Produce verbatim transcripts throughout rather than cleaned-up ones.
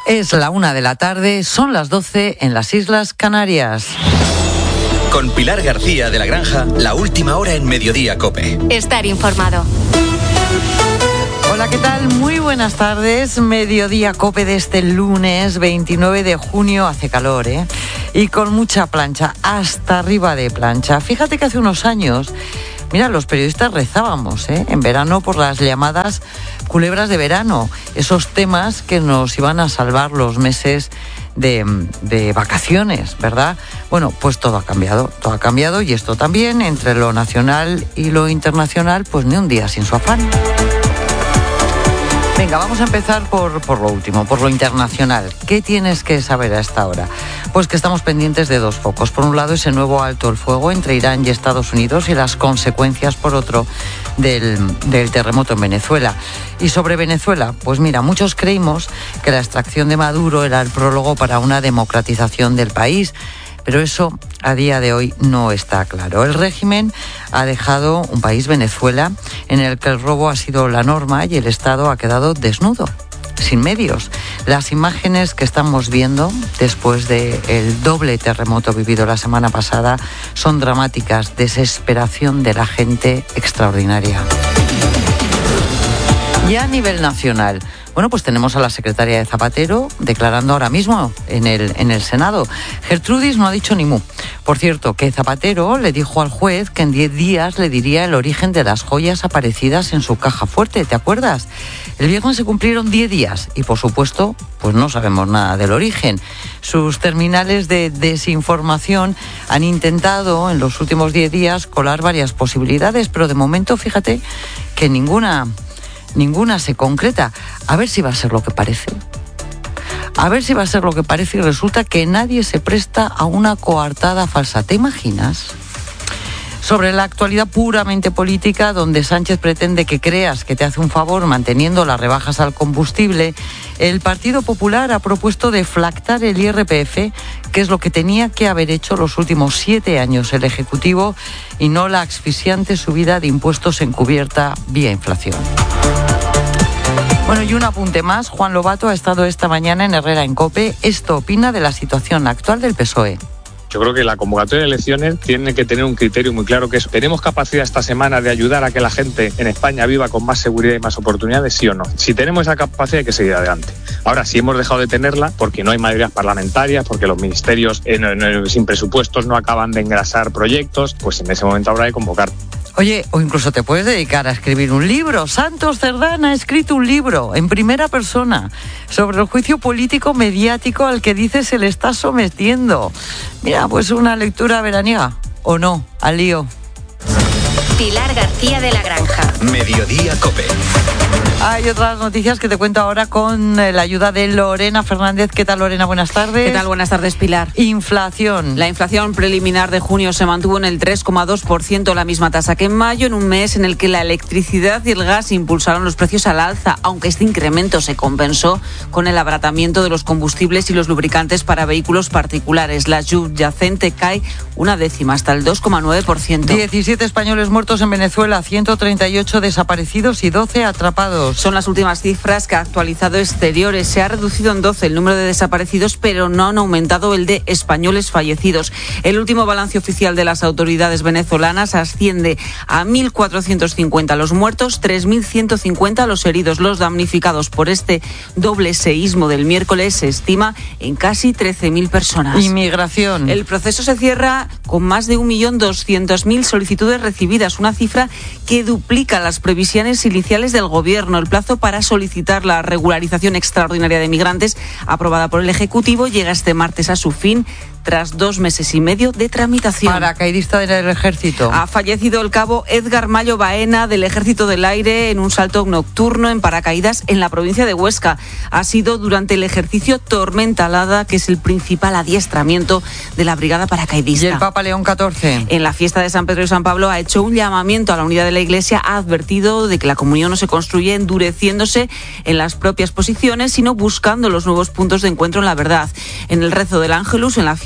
Es la una de la tarde, son las doce en las Islas Canarias. Con Pilar García de la Granja, la última hora en Mediodía COPE. Estar informado. Hola, ¿qué tal? Muy buenas tardes. Mediodía COPE de este lunes veintinueve de junio. Hace calor, ¿eh? Y con mucha plancha, hasta arriba de plancha. Fíjate que hace unos años, mira, los periodistas rezábamos, ¿eh? En verano por las llamadas culebras de verano. Esos temas que nos iban a salvar los meses de, de vacaciones, ¿verdad? Bueno, pues todo ha cambiado, todo ha cambiado y esto también, entre lo nacional y lo internacional, pues ni un día sin su afán. Venga, vamos a empezar por, por lo último, por lo internacional. ¿Qué tienes que saber a esta hora? Pues que estamos pendientes de dos focos. Por un lado, ese nuevo alto el fuego entre Irán y Estados Unidos y las consecuencias, por otro, del, del terremoto en Venezuela. Y sobre Venezuela, pues mira, muchos creímos que la extracción de Maduro era el prólogo para una democratización del país. Pero eso a día de hoy no está claro. El régimen ha dejado un país, Venezuela, en el que el robo ha sido la norma y el Estado ha quedado desnudo, sin medios. Las imágenes que estamos viendo después del doble terremoto vivido la semana pasada son dramáticas, desesperación de la gente extraordinaria. Y a nivel nacional, bueno, pues tenemos a la secretaria de Zapatero declarando ahora mismo en el, en el Senado. Gertrudis no ha dicho ni mu. Por cierto, que Zapatero le dijo al juez que en diez días le diría el origen de las joyas aparecidas en su caja fuerte, ¿te acuerdas? El viernes se cumplieron diez días y, por supuesto, pues no sabemos nada del origen. Sus terminales de desinformación han intentado en los últimos diez días colar varias posibilidades, pero de momento, fíjate que ninguna... Ninguna se concreta. A ver si va a ser lo que parece. A ver si va a ser lo que parece y resulta que nadie se presta a una coartada falsa. ¿Te imaginas? Sobre la actualidad puramente política, donde Sánchez pretende que creas que te hace un favor manteniendo las rebajas al combustible, el Partido Popular ha propuesto deflactar el I R P F, que es lo que tenía que haber hecho los últimos siete años el Ejecutivo, y no la asfixiante subida de impuestos encubierta vía inflación. Bueno, y un apunte más. Juan Lobato ha estado esta mañana en Herrera en COPE. Esto opina de la situación actual del P S O E. Yo creo que la convocatoria de elecciones tiene que tener un criterio muy claro, que es: ¿tenemos capacidad esta semana de ayudar a que la gente en España viva con más seguridad y más oportunidades, sí o no? Si tenemos esa capacidad, hay que seguir adelante. Ahora, si hemos dejado de tenerla porque no hay mayorías parlamentarias, porque los ministerios eh, no, no, sin presupuestos no acaban de engrasar proyectos, pues en ese momento habrá de convocar. Oye, o incluso te puedes dedicar a escribir un libro. Santos Cerdán ha escrito un libro en primera persona sobre el juicio político mediático al que dice se le está sometiendo. Mira, pues una lectura veraniega, ¿o no? Al lío. Pilar García de la Granja. Mediodía COPE. Hay otras noticias que te cuento ahora con la ayuda de Lorena Fernández. ¿Qué tal, Lorena? Buenas tardes. ¿Qué tal? Buenas tardes, Pilar. Inflación. La inflación preliminar de junio se mantuvo en el tres coma dos por ciento, la misma tasa que en mayo, en un mes en el que la electricidad y el gas impulsaron los precios al alza, aunque este incremento se compensó con el abaratamiento de los combustibles y los lubricantes para vehículos particulares. La subyacente cae una décima, hasta el dos coma nueve por ciento. diecisiete españoles muertos en Venezuela, ciento treinta y ocho desaparecidos y doce atrapados. Son las últimas cifras que ha actualizado Exteriores. Se ha reducido en doce el número de desaparecidos, pero no han aumentado el de españoles fallecidos. El último balance oficial de las autoridades venezolanas asciende a mil cuatrocientos cincuenta los muertos, tres mil ciento cincuenta los heridos. Los damnificados por este doble seísmo del miércoles se estima en casi trece mil personas. Inmigración. El proceso se cierra con más de un millón doscientos mil solicitudes recibidas, una cifra que duplica las previsiones iniciales del Gobierno. El plazo para solicitar la regularización extraordinaria de migrantes, aprobada por el Ejecutivo, llega este martes a su fin, tras dos meses y medio de tramitación. Paracaidista del Ejército. Ha fallecido el cabo Edgar Mayo Baena, del Ejército del Aire, en un salto nocturno en paracaídas en la provincia de Huesca. Ha sido durante el ejercicio Tormenta Alada, que es el principal adiestramiento de la brigada paracaidista. ¿Y el Papa León catorce? En la fiesta de San Pedro y San Pablo ha hecho un llamamiento a la unidad de la Iglesia. Ha advertido de que la comunión no se construye endureciéndose en las propias posiciones, sino buscando los nuevos puntos de encuentro en la verdad. En el rezo del Ángelus, en la fiesta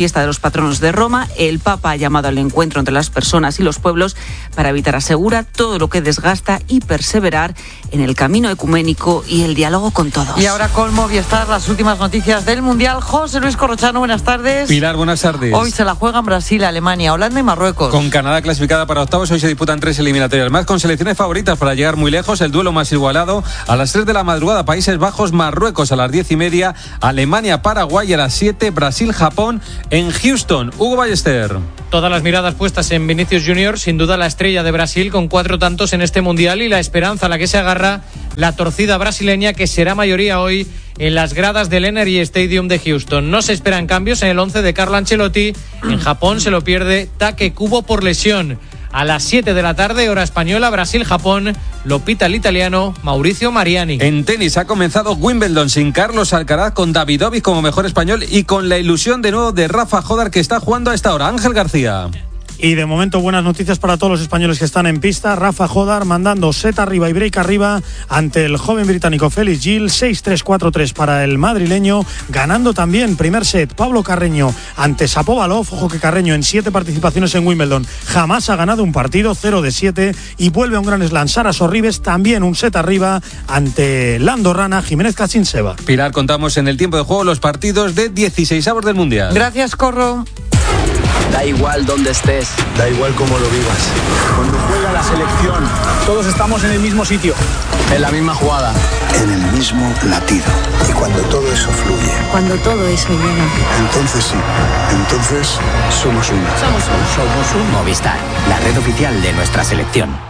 fiesta de los patronos de Roma. El Papa ha llamado al encuentro entre las personas y los pueblos para evitar, asegura, todo lo que desgasta y perseverar en el camino ecuménico y el diálogo con todos. Y ahora con Movistar, las últimas noticias del Mundial. José Luis Corrochano, buenas tardes. Pilar, buenas tardes. Hoy se la juegan Brasil, Alemania, Holanda y Marruecos. Con Canadá clasificada para octavos, hoy se disputan tres eliminatorias más con selecciones favoritas para llegar muy lejos. El duelo más igualado a las tres de la madrugada, Países Bajos, Marruecos a las diez y media, Alemania, Paraguay a las siete, Brasil, Japón en Houston. Hugo Ballester. Todas las miradas puestas en Vinicius Junior, sin duda la estrella de Brasil con cuatro tantos en este Mundial y la esperanza a la que se agarra la torcida brasileña, que será mayoría hoy en las gradas del Energy Stadium de Houston. No se esperan cambios en el once de Carlo Ancelotti. En Japón se lo pierde Take Kubo por lesión. A las siete de la tarde, hora española, Brasil-Japón, lo pita el italiano Mauricio Mariani. En tenis ha comenzado Wimbledon sin Carlos Alcaraz, con Davidovich como mejor español y con la ilusión de nuevo de Rafa Jodar, que está jugando a esta hora. Ángel García. Y de momento buenas noticias para todos los españoles que están en pista. Rafa Jodar mandando set arriba y break arriba ante el joven británico Felix Gil. seis tres cuatro tres para el madrileño. Ganando también primer set Pablo Carreño ante Shapovalov. Ojo que Carreño en siete participaciones en Wimbledon jamás ha ganado un partido, cero de siete. Y vuelve a un gran slam Sara Sorribes, también un set arriba ante la andorrana Jiménez Cachinseva. Pilar, contamos en el tiempo de juego los partidos de dieciseisavos del Mundial. Gracias, Corro. Da igual dónde estés, da igual cómo lo vivas. Cuando juega la selección, todos estamos en el mismo sitio, en la misma jugada, en el mismo latido. Y cuando todo eso fluye, cuando todo eso llega, entonces sí, entonces somos uno. Somos uno. Somos un Movistar, la red oficial de nuestra selección.